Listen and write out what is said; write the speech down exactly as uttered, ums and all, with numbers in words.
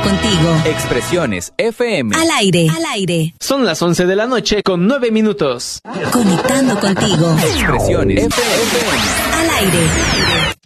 contigo. Expresiones F M. Al aire, al aire. Son las once de la noche con nueve minutos. Conectando contigo. Expresiones F M. Al aire.